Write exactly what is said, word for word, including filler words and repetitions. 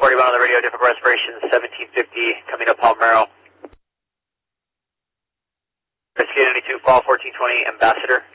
forty-one on the radio, difficult respiration, seventeen fifty, coming up Palmero. Rescue ninety-two, fall fourteen twenty, Ambassador.